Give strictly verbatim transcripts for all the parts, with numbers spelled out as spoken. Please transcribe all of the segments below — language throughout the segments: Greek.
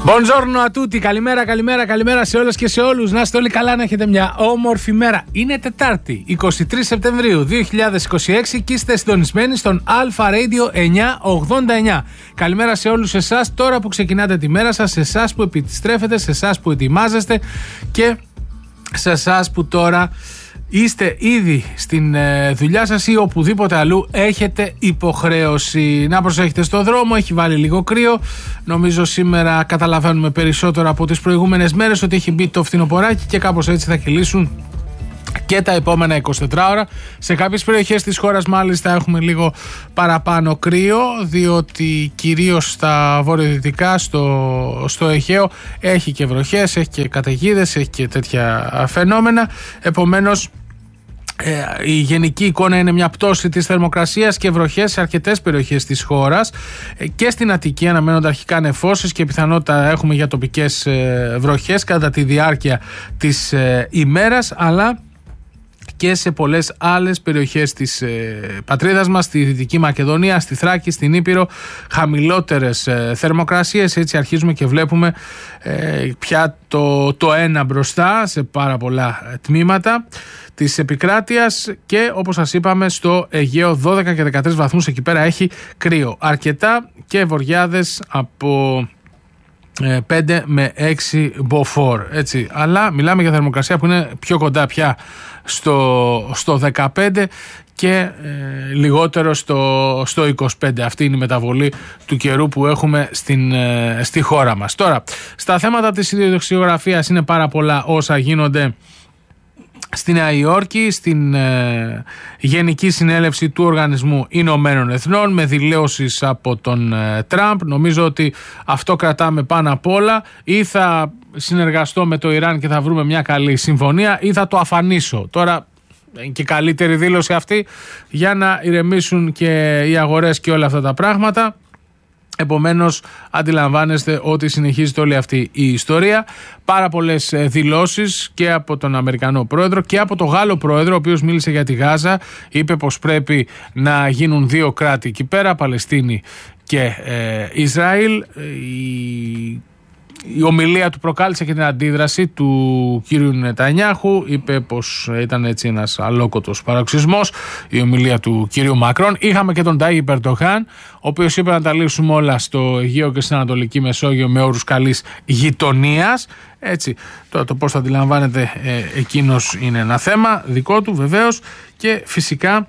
Buongiorno a tutti, καλημέρα, καλημέρα, καλημέρα σε όλες και σε όλους. Να είστε όλοι καλά, να έχετε μια όμορφη μέρα. Είναι Τετάρτη, εικοστή τρίτη Σεπτεμβρίου δύο χιλιάδες είκοσι έξι και είστε συντονισμένοι στον Alpha Radio εννιακόσια ογδόντα εννιά. Καλημέρα σε όλους εσάς τώρα που ξεκινάτε τη μέρα σας, σε εσάς που επιστρέφετε, σε εσάς που ετοιμάζεστε και σε εσάς που τώρα είστε ήδη στην ε, δουλειά σας ή οπουδήποτε αλλού έχετε υποχρέωση. Να προσέχετε στο δρόμο, έχει βάλει λίγο κρύο. Νομίζω σήμερα καταλαβαίνουμε περισσότερο από τις προηγούμενες μέρες ότι έχει μπει το φθινοποράκι και κάπως έτσι θα κυλήσουν και τα επόμενα εικοσιτέσσερις ώρα. Σε κάποιες περιοχές της χώρας μάλιστα έχουμε λίγο παραπάνω κρύο, διότι κυρίως στα βορειοδυτικά, στο, στο Αιγαίο έχει και βροχές, έχει και καταιγίδες, έχει και τέτοια φαινόμενα. Επομένως Ε, η γενική εικόνα είναι μια πτώση της θερμοκρασίας και βροχές σε αρκετές περιοχές της χώρας ε, και στην Αττική αναμένονται αρχικά νεφώσεις και πιθανότητα έχουμε για τοπικές ε, βροχές κατά τη διάρκεια της ε, ημέρας, αλλά και σε πολλές άλλες περιοχές της ε, πατρίδας μας, στη Δυτική Μακεδονία, στη Θράκη, στην Ήπειρο, χαμηλότερες ε, θερμοκρασίες. Έτσι αρχίζουμε και βλέπουμε ε, πια το, το ένα μπροστά σε πάρα πολλά τμήματα της επικράτειας και όπως σας είπαμε στο Αιγαίο δώδεκα και δεκατρείς βαθμούς, εκεί πέρα έχει κρύο αρκετά και βοριάδες από πέντε με έξι μποφόρ, έτσι. Αλλά μιλάμε για θερμοκρασία που είναι πιο κοντά πια στο, στο δεκαπέντε και ε, λιγότερο στο, στο είκοσι πέντε. Αυτή είναι η μεταβολή του καιρού που έχουμε στην, ε, στη χώρα μας. Τώρα, στα θέματα της ιδιοξιογραφίας είναι πάρα πολλά όσα γίνονται στη Νέα Υόρκη, στην ε, Γενική Συνέλευση του Οργανισμού Ηνωμένων Εθνών, με δηλώσεις από τον ε, Τραμπ. Νομίζω ότι αυτό κρατάμε πάνω απ' όλα. Ή θα συνεργαστώ με το Ιράν και θα βρούμε μια καλή συμφωνία, ή θα το αφανίσω. Τώρα είναι και καλύτερη δήλωση αυτή για να ηρεμήσουν και οι αγορές και όλα αυτά τα πράγματα. Επομένως αντιλαμβάνεστε ότι συνεχίζεται όλη αυτή η ιστορία. Πάρα πολλές δηλώσεις και από τον Αμερικανό πρόεδρο και από τον Γάλλο πρόεδρο, ο οποίος μίλησε για τη Γάζα. Είπε πως πρέπει να γίνουν δύο κράτη εκεί πέρα, Παλαιστίνη και ε, Ισραήλ. Η Η ομιλία του προκάλεσε και την αντίδραση του κύριου Νετανιάχου. Είπε πως ήταν έτσι ένας αλόκοτος παροξισμός η ομιλία του κύριου Μακρόν. Είχαμε και τον Τάγιπ Ερντογάν, ο οποίος είπε να τα λύσουμε όλα στο Αιγαίο και στην Ανατολική Μεσόγειο με όρους καλής γειτονίας. Έτσι, τώρα το πώς θα αντιλαμβάνεται ε, εκείνος είναι ένα θέμα δικό του βεβαίως. Και φυσικά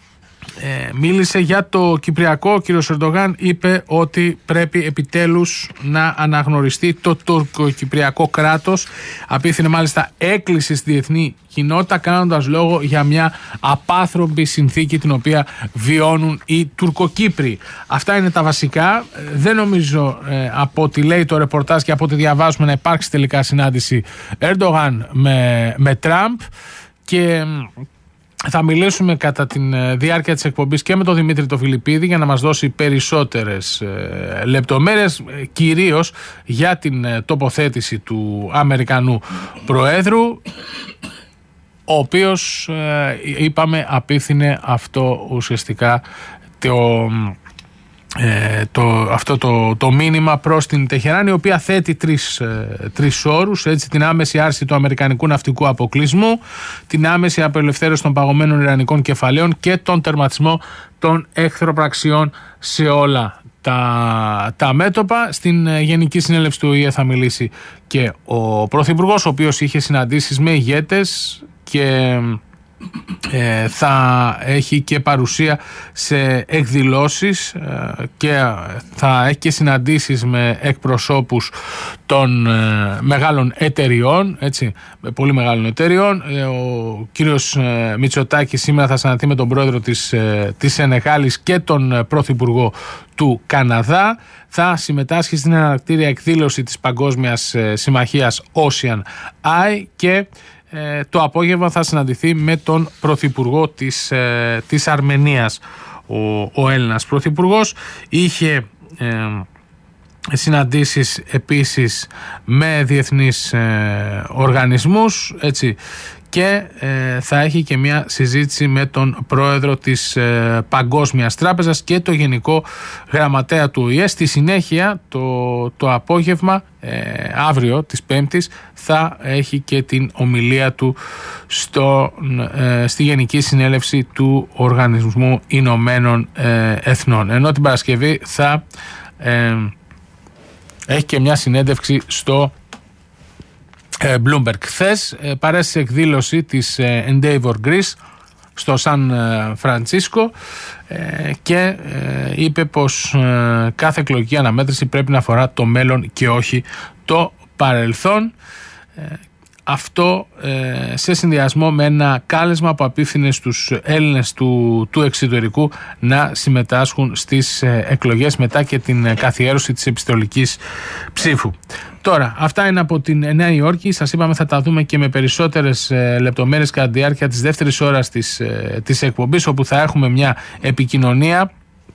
Ε, μίλησε για το Κυπριακό. Ο κύριος Ερντογάν είπε ότι πρέπει επιτέλους να αναγνωριστεί το τουρκοκυπριακό κράτος. Απίθυνε μάλιστα έκκληση στη διεθνή κοινότητα, κάνοντας λόγο για μια απάνθρωπη συνθήκη την οποία βιώνουν οι Τουρκοκύπροι. Αυτά είναι τα βασικά. Δεν νομίζω ε, από ό,τι λέει το ρεπορτάζ και από ό,τι διαβάζουμε να υπάρξει τελικά συνάντηση Ερντογάν με, με Τραμπ. Και θα μιλήσουμε κατά τη διάρκεια της εκπομπής και με τον Δημήτρη το Φιλιππίδη για να μας δώσει περισσότερες ε, λεπτομέρειες, κυρίως για την ε, τοποθέτηση του Αμερικανού Προέδρου, ο οποίος ε, είπαμε απίθυνε αυτό ουσιαστικά το... Ε, το, αυτό το, το μήνυμα προς την Τεχεράνη, η οποία θέτει τρεις, ε, τρεις όρους, έτσι: την άμεση άρση του αμερικανικού ναυτικού αποκλεισμού, την άμεση απελευθέρωση των παγωμένων ιρανικών κεφαλαίων και τον τερματισμό των εχθροπραξιών σε όλα τα, τα μέτωπα. Στην ε, Γενική Συνέλευση του Ο Η Ε θα μιλήσει και ο Πρωθυπουργός, ο οποίος είχε συναντήσεις με ηγέτες και Ε, θα έχει και παρουσία σε εκδηλώσεις ε, και θα έχει και συναντήσεις με εκπροσώπους των ε, μεγάλων εταιριών, έτσι, με πολύ μεγάλων εταιριών. Ε, ο κύριος ε, Μητσοτάκης σήμερα θα συναντηθεί με τον πρόεδρο της, ε, της Σενεγάλης και τον ε, πρωθυπουργό του Καναδά. Θα συμμετάσχει στην ανακτήρια εκδήλωση της Παγκόσμιας ε, Συμμαχίας Ocean Eye και Ε, το απόγευμα θα συναντηθεί με τον πρωθυπουργό της, ε, της Αρμενίας. Ο, ο Έλληνας πρωθυπουργός είχε ε, συναντήσεις επίσης με διεθνείς ε, οργανισμούς, έτσι, και ε, θα έχει και μια συζήτηση με τον πρόεδρο της ε, Παγκόσμιας Τράπεζας και το Γενικό Γραμματέα του Ο Η Ε. Στη συνέχεια το, το απόγευμα ε, αύριο της Πέμπτης θα έχει και την ομιλία του στο, ε, στη Γενική Συνέλευση του Οργανισμού Ηνωμένων ε, Εθνών, ενώ την Παρασκευή θα ε, έχει και μια συνέντευξη στο Bloomberg. Χθες ε, παρέστησε εκδήλωση της ε, Endeavor Greece στο Σαν Φραντσίσκο ε, και ε, είπε πως ε, κάθε εκλογική αναμέτρηση πρέπει να αφορά το μέλλον και όχι το παρελθόν. Ε, αυτό ε, σε συνδυασμό με ένα κάλεσμα που απίφθινε στους Έλληνες του, του εξωτερικού να συμμετάσχουν στις ε, εκλογές μετά και την καθιέρωση της επιστολικής ψήφου. Τώρα, αυτά είναι από την Νέα Υόρκη. Σας είπαμε θα τα δούμε και με περισσότερες ε, λεπτομέρειες κατά τη διάρκεια της δεύτερης ώρας της, ε, της εκπομπής, όπου θα έχουμε μια επικοινωνία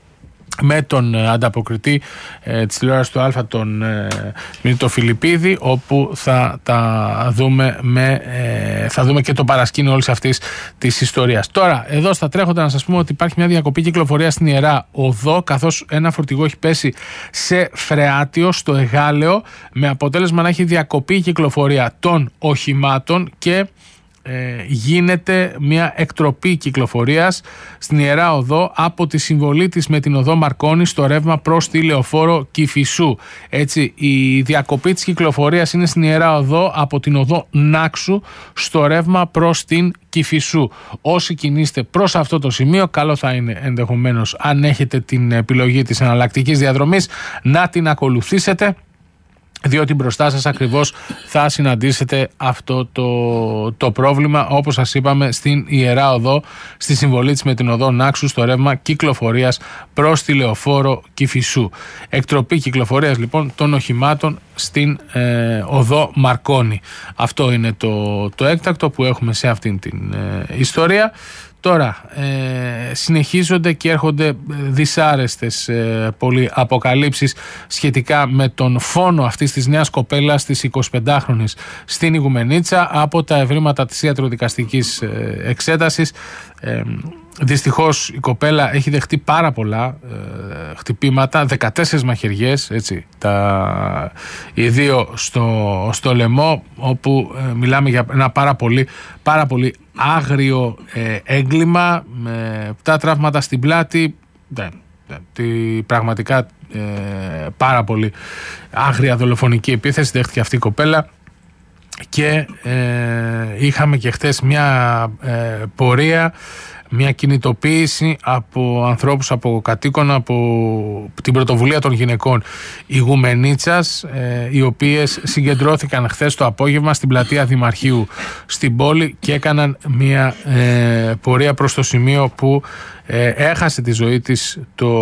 με τον ανταποκριτή ε, της τηλεόρασης του Α, τον ε, Μυρίτο Φιλιππίδη, όπου θα τα δούμε, με, ε, θα δούμε και το παρασκήνιο όλης αυτής της ιστορίας. Τώρα, εδώ στα τρέχοντα να σας πούμε ότι υπάρχει μια διακοπή κυκλοφορία στην Ιερά Οδό, καθώς ένα φορτηγό έχει πέσει σε φρεάτιο στο Εγάλεο, με αποτέλεσμα να έχει διακοπή κυκλοφορία των οχημάτων και Ε, γίνεται μια εκτροπή κυκλοφορίας στην Ιερά Οδό από τη συμβολή της με την οδό Μαρκόνη στο ρεύμα προς τη Λεωφόρο Κηφισού. Έτσι, η διακοπή της κυκλοφορίας είναι στην Ιερά Οδό από την οδό Νάξου στο ρεύμα προς την Κηφισού. Όσοι κινείστε προς αυτό το σημείο, καλό θα είναι ενδεχομένως, αν έχετε την επιλογή της εναλλακτικής διαδρομής, να την ακολουθήσετε, διότι μπροστά σας ακριβώς θα συναντήσετε αυτό το, το πρόβλημα, όπως σας είπαμε, στην Ιερά Οδό, στη συμβολή της με την οδό Νάξου στο ρεύμα κυκλοφορίας προς τη Λεωφόρο Κηφισού. Εκτροπή κυκλοφορίας λοιπόν των οχημάτων στην ε, οδό Μαρκόνη. Αυτό είναι το, το έκτακτο που έχουμε σε αυτήν την ε, ιστορία. Τώρα ε, συνεχίζονται και έρχονται δυσάρεστες ε, πολλοί αποκαλύψεις σχετικά με τον φόνο αυτής της νέας κοπέλας, της εικοσιπεντάχρονης στην Ιγουμενίτσα, από τα ευρήματα της ιατροδικαστικής ε, εξέτασης. Ε, δυστυχώς η κοπέλα έχει δεχτεί πάρα πολλά ε, χτυπήματα, δεκατέσσερις μαχαιριές, έτσι, τα, οι δύο στο, στο λαιμό, όπου ε, μιλάμε για ένα πάρα πολύ, πάρα πολύ άγριο ε, έγκλημα, με τα τραύματα στην πλάτη, δεν, δεν, τη, πραγματικά ε, πάρα πολύ άγρια δολοφονική επίθεση δέχτηκε αυτή η κοπέλα. Και ε, είχαμε και χτες μια ε, πορεία, μια κινητοποίηση από ανθρώπους, από κατοίκων, από την πρωτοβουλία των γυναικών Ιγουμενίτσας, ε, οι οποίες συγκεντρώθηκαν χθες το απόγευμα στην πλατεία Δημαρχείου στην πόλη και έκαναν μια ε, πορεία προς το σημείο που ε, έχασε τη ζωή της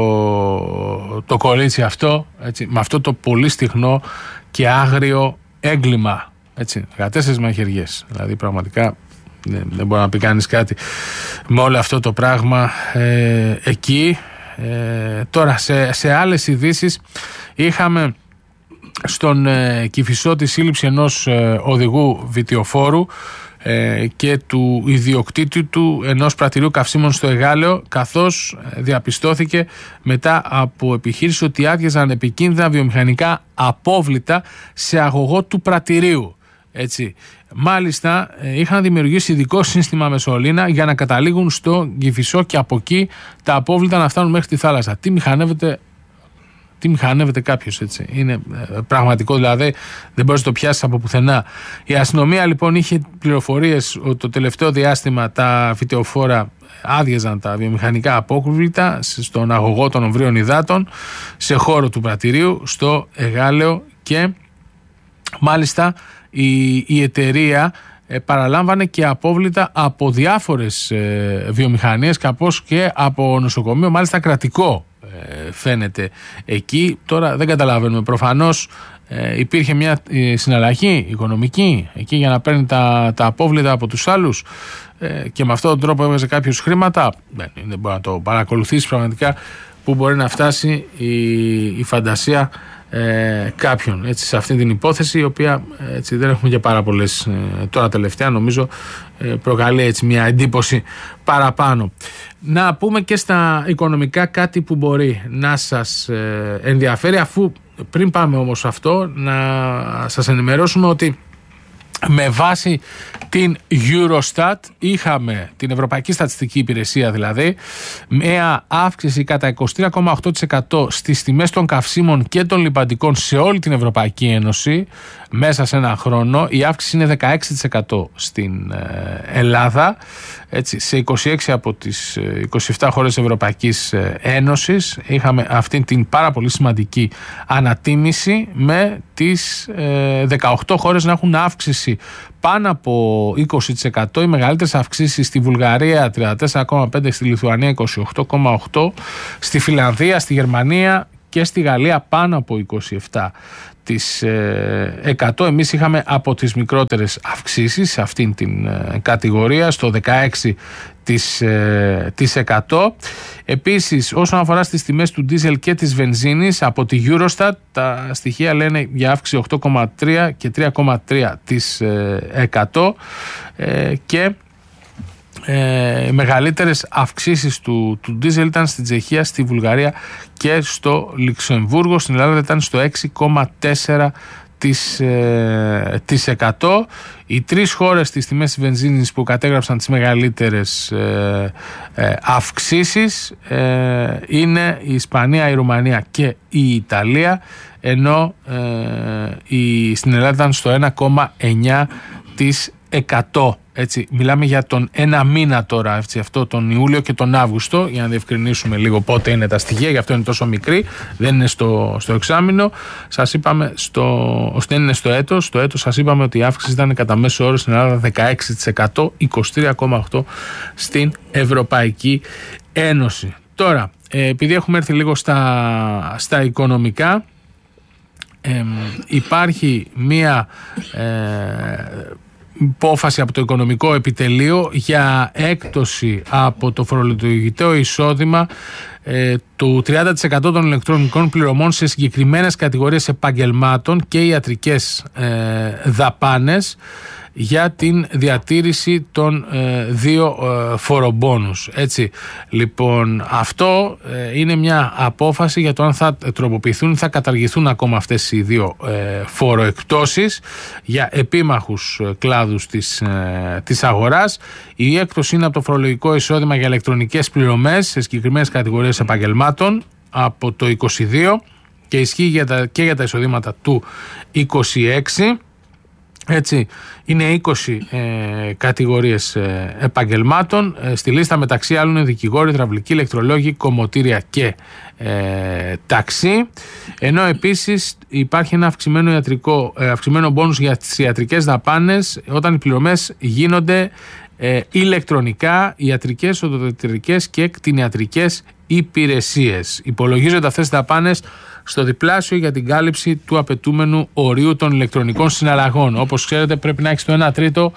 το, το κορίτσι αυτό, έτσι, με αυτό το πολύ στιγνό και άγριο έγκλημα. Έτσι, δεκατέσσερις μαχαιριές. Δηλαδή πραγματικά δεν, δεν μπορεί να πει κανείς κάτι με όλο αυτό το πράγμα ε, εκεί. Ε, τώρα σε, σε άλλες ειδήσεις είχαμε στον ε, Κηφισό τη σύλληψη ενός ε, οδηγού βιτιοφόρου ε, και του ιδιοκτήτη του ενός πρατηρίου καυσίμων στο Εγάλεο, καθώς διαπιστώθηκε μετά από επιχείρηση ότι άδειαζαν επικίνδυνα βιομηχανικά απόβλητα σε αγωγό του πρατηρίου. Έτσι. Μάλιστα είχαν δημιουργήσει ειδικό σύστημα με σωλήνα για να καταλήγουν στο Κηφισό και από εκεί τα απόβλητα να φτάνουν μέχρι τη θάλασσα. Τι μηχανεύεται, τι μηχανεύεται κάποιος, έτσι. Είναι πραγματικό, δηλαδή δεν μπορείς να το πιάσεις από πουθενά. Η αστυνομία λοιπόν είχε πληροφορίες ότι το τελευταίο διάστημα τα φυτεοφόρα άδειαζαν τα βιομηχανικά απόβλητα στον αγωγό των Ομβρίων Υδάτων σε χώρο του πρατηρίου στο Εγάλεο και μάλιστα η, η εταιρεία ε, παραλάμβανε και απόβλητα από διάφορες ε, βιομηχανίες, κάπως και από νοσοκομείο, μάλιστα κρατικό ε, φαίνεται εκεί. Τώρα δεν καταλαβαίνουμε, προφανώς ε, υπήρχε μια ε, συναλλαγή οικονομική εκεί για να παίρνει τα, τα απόβλητα από τους άλλους ε, και με αυτόν τον τρόπο έβγαζε κάποιους χρήματα. Δεν, δεν μπορεί να το παρακολουθήσει πραγματικά που μπορεί να φτάσει η, η φαντασία Ε, κάποιον, έτσι, σε αυτή την υπόθεση, η οποία έτσι, δεν έχουμε και πάρα πολλές ε, τώρα τελευταία, νομίζω προκαλεί έτσι μια εντύπωση παραπάνω. Να πούμε και στα οικονομικά κάτι που μπορεί να σας ενδιαφέρει, αφού πριν πάμε όμως αυτό να σας ενημερώσουμε ότι με βάση την Eurostat είχαμε, την Ευρωπαϊκή Στατιστική Υπηρεσία δηλαδή, μια αύξηση κατά είκοσι τρία κόμμα οκτώ τοις εκατό στις τιμές των καυσίμων και των λιπαντικών σε όλη την Ευρωπαϊκή Ένωση μέσα σε ένα χρόνο. Η αύξηση είναι δεκαέξι τοις εκατό στην Ελλάδα, έτσι, σε είκοσι έξι από τις είκοσι επτά χώρες της Ευρωπαϊκής Ένωσης είχαμε αυτή την πάρα πολύ σημαντική ανατίμηση, με τις δεκαοκτώ χώρες να έχουν αύξηση πάνω από είκοσι τοις εκατό. Οι μεγαλύτερες αυξήσεις στη Βουλγαρία τριάντα τέσσερα κόμμα πέντε τοις εκατό, στη Λιθουανία είκοσι οκτώ κόμμα οκτώ τοις εκατό, στη Φιλανδία, στη Γερμανία και στη Γαλλία πάνω από είκοσι επτά τοις εκατό. Εμείς είχαμε από τις μικρότερες αυξήσεις σε αυτήν την κατηγορία, στο δεκαέξι τοις εκατό. Επίσης, όσον αφορά στις τιμές του ντίζελ και της βενζίνης, από τη Eurostat τα στοιχεία λένε για αύξηση οκτώ κόμμα τρία και τρία κόμμα τρία τοις εκατό και Ε, οι μεγαλύτερες αυξήσεις του, του ντίζελ ήταν στην Τσεχία, στη Βουλγαρία και στο Λουξεμβούργο. Στην Ελλάδα ήταν στο έξι κόμμα τέσσερα τοις εκατό. Οι τρεις χώρες στις τιμές της βενζίνης που κατέγραψαν τις μεγαλύτερες ε, ε, αυξήσεις ε, είναι η Ισπανία, η Ρουμανία και η Ιταλία, ενώ ε, η, στην Ελλάδα ήταν στο ένα κόμμα εννιά τοις εκατό. Έτσι, μιλάμε για τον ένα μήνα τώρα, έτσι, αυτό τον Ιούλιο και τον Αύγουστο, για να διευκρινίσουμε λίγο πότε είναι τα στοιχεία, γι' αυτό είναι τόσο μικρή, δεν είναι στο, στο εξάμηνο. Σας είπαμε, στο, δεν είναι στο έτος, στο έτος σας είπαμε ότι η αύξηση ήταν κατά μέσο όρο στην Ελλάδα δεκαέξι τοις εκατό, είκοσι τρία κόμμα οκτώ τοις εκατό στην Ευρωπαϊκή Ένωση. Τώρα, επειδή έχουμε έρθει λίγο στα, στα οικονομικά, ε, υπάρχει μία ε, υπόφαση από το Οικονομικό Επιτελείο για έκπτωση από το φορολογητέο εισόδημα ε, του τριάντα τοις εκατό των ηλεκτρονικών πληρωμών σε συγκεκριμένες κατηγορίες επαγγελμάτων και ιατρικές ε, δαπάνες, για την διατήρηση των ε, δύο ε, φορομπόνους. Έτσι, λοιπόν, αυτό ε, είναι μια απόφαση για το αν θα τροποποιηθούν, θα καταργηθούν ακόμα αυτές οι δύο ε, φοροεκπτώσεις για επίμαχους ε, κλάδους της, ε, της αγοράς. Η έκπτωση είναι από το φορολογικό εισόδημα για ηλεκτρονικές πληρωμές σε συγκεκριμένες κατηγορίες επαγγελμάτων από το είκοσι δύο και ισχύει για τα, και για τα εισοδήματα του είκοσι έξι. Έτσι, είναι είκοσι ε, κατηγορίες ε, επαγγελμάτων. Ε, στη λίστα μεταξύ άλλων είναι δικηγόροι, υδραυλικοί, ηλεκτρολόγοι, κομμωτήρια και ε, ταξί. Ενώ επίσης υπάρχει ένα αυξημένο, ιατρικό, ε, αυξημένο μπόνους για τις ιατρικές δαπάνες όταν οι πληρωμές γίνονται ε, ηλεκτρονικά, ιατρικές, οδοντιατρικές και κτηνιατρικές υπηρεσίες. Υπολογίζονται αυτές τις δαπάνες στο διπλάσιο για την κάλυψη του απαιτούμενου ορίου των ηλεκτρονικών συναλλαγών. Όπως ξέρετε, πρέπει να έχεις το ένα τρίτο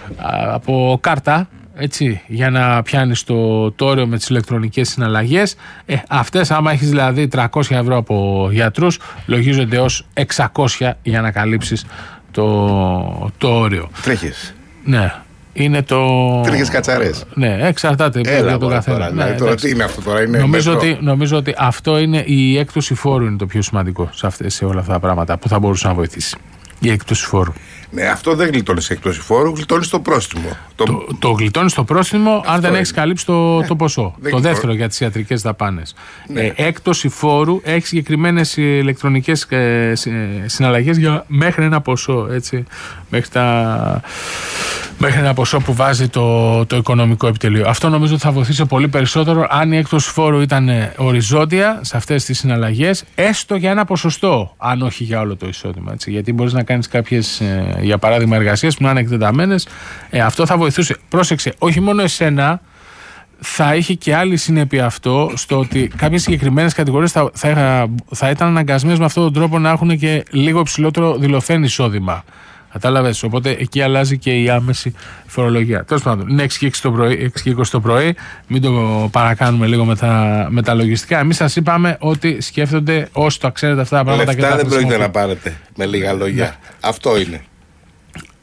από κάρτα, έτσι, για να πιάνεις το, το όριο με τις ηλεκτρονικές συναλλαγές. Ε, αυτές, άμα έχεις δηλαδή τριακόσια ευρώ από γιατρούς, λογίζονται ως εξακόσια για να καλύψεις το, το όριο. Τρέχεις. Ναι. Είναι το. Τρέχεις κατσαρές. Ναι, εξαρτάται Έλα, από τον καθένα. Τώρα, ναι, ναι, τώρα τι είναι αυτό τώρα, είναι νομίζω, ότι, νομίζω ότι αυτό είναι, η έκπτωση φόρου είναι το πιο σημαντικό σε, αυτές, σε όλα αυτά τα πράγματα που θα μπορούσε να βοηθήσει. Η έκπτωση φόρου. Ναι, αυτό δεν γλιτώνει σε έκπτωση φόρου, γλιτώνει στο πρόστιμο. Το, το, το γλιτώνει στο πρόστιμο αυτό αν δεν έχει καλύψει το, ναι, το ποσό. Το γλιτώ... δεύτερο για τις ιατρικές δαπάνες. Ναι. Ε, έκπτωση φόρου έχει συγκεκριμένες ηλεκτρονικές ε, συναλλαγές για μέχρι ένα ποσό. Έτσι, μέχρι, τα, μέχρι ένα ποσό που βάζει το, το Οικονομικό Επιτελείο. Αυτό νομίζω ότι θα βοηθήσει πολύ περισσότερο αν η έκπτωση φόρου ήταν οριζόντια σε αυτές τις συναλλαγές, έστω για ένα ποσοστό, αν όχι για όλο το εισόδημα. Έτσι, γιατί μπορείς να κάνεις κάποιες, ε, για παράδειγμα, εργασίες που να είναι εκτεταμένες. Ε, αυτό θα βοηθούσε. Πρόσεξε, όχι μόνο εσένα, θα είχε και άλλη συνέπεια αυτό στο ότι κάποιες συγκεκριμένες κατηγορίες θα, θα, θα ήταν αναγκασμένες με αυτόν τον τρόπο να έχουν και λίγο υψηλότερο δηλωθέν εισόδημα. Κατάλαβες, οπότε εκεί αλλάζει και η άμεση φορολογία. Τέλος πάντων, είναι έξι και είκοσι το πρωί, μην το παρακάνουμε λίγο με τα, με τα λογιστικά. Εμείς σας είπαμε ότι σκέφτονται όσοι το ξέρετε αυτά τα πράγματα. Λεφτά και τα δεν πρόκειται να πάρετε, με λίγα λόγια. Ναι. Αυτό είναι.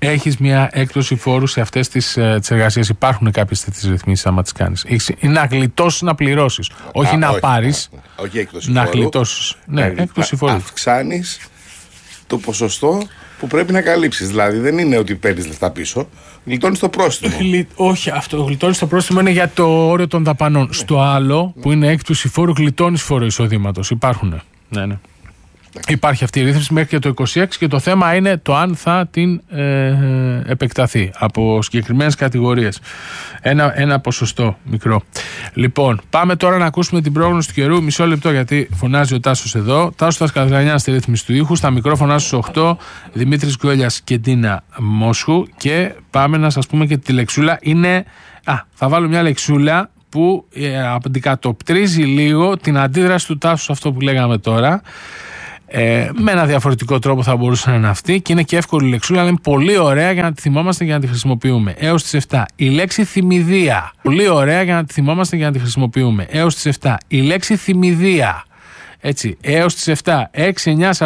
έχεις μια έκπτωση φόρου σε αυτές τις, ε, τις εργασίες. Υπάρχουν κάποιες τέτοιες ρυθμίσεις άμα τις κάνεις. Έχεις, είναι να γλιτώσεις να πληρώσεις. Όχι Α, να όχι, πάρεις. α, όχι έκπτωση να φόρου. γλιτώσεις. Ναι, Δηλαδή, έκπτωση φόρου. Αυξάνεις το ποσοστό που πρέπει να καλύψεις. Δηλαδή δεν είναι ότι παίρνεις λεφτά πίσω, γλιτώνεις το πρόστιμο. Γλι... Όχι, αυτό γλιτώνεις το πρόστιμο είναι για το όριο των δαπανών. Ναι. Στο άλλο, ναι, που είναι έκπτωση φόρου, γλιτώνεις φόρο εισοδήματος. Υπάρχουν. Ναι, ναι. Υπάρχει αυτή η ρύθμιση μέχρι και το είκοσι έξι και το θέμα είναι το αν θα την ε, επεκταθεί από συγκεκριμένες κατηγορίες. Ένα, ένα ποσοστό μικρό. Λοιπόν, πάμε τώρα να ακούσουμε την πρόγνωση του καιρού. Μισό λεπτό γιατί φωνάζει ο Τάσος εδώ. Τάσος Καδρανιάς στη ρύθμιση του ήχου. Στα μικρόφωνα στους οκτώ. Δημήτρης Γκόλιας και Ντίνα Μόσχου. Και πάμε να σας πούμε και τη λεξούλα. Είναι. Α, θα βάλω μια λεξούλα που ε, αντικατοπτρίζει λίγο την αντίδραση του Τάσου σε αυτό που λέγαμε τώρα. Ε, με ένα διαφορετικό τρόπο θα μπορούσε να είναι αυτή και είναι και εύκολη λεξούλα, αλλά είναι πολύ ωραία για να τη θυμόμαστε και να τη χρησιμοποιούμε. Έως τις επτά. Η λέξη θυμηδία. Πολύ ωραία για να τη θυμόμαστε και να τη χρησιμοποιούμε. Έως τις επτά. Η λέξη θυμηδία. Έτσι. Έως τις επτά. έξι, εννιά,